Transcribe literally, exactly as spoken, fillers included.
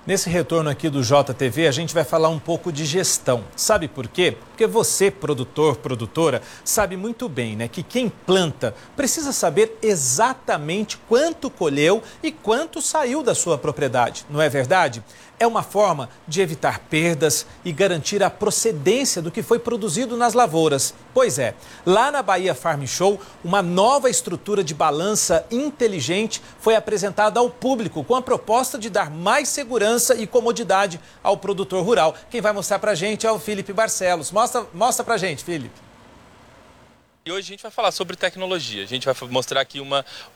Nesse retorno aqui do J T V, a gente vai falar um pouco de gestão. Sabe por quê? Porque você, produtor, produtora, sabe muito bem, né, que quem planta precisa saber exatamente quanto colheu e quanto saiu da sua propriedade, não é verdade? É uma forma de evitar perdas e garantir a procedência do que foi produzido nas lavouras. Pois é, lá na Bahia Farm Show, uma nova estrutura de balança inteligente foi apresentada ao público com a proposta de dar mais segurança e comodidade ao produtor rural. Quem vai mostrar pra gente é o Felipe Barcelos. Mostra, mostra pra gente, Felipe. E hoje a gente vai falar sobre tecnologia. A gente vai mostrar aqui uma,